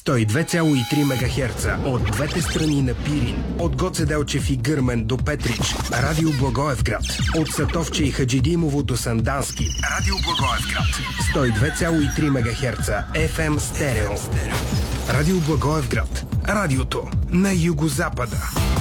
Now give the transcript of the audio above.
102,3 МГц от двете страни на Пирин, от Гоце Делчев и Гърмен до Петрич, Радио Благоевград, от Сатовче и Хаджидимово до Сандански, Радио Благоевград, 102,3 МГц, FM стерео. Радио Благоевград, радиото на югозапада.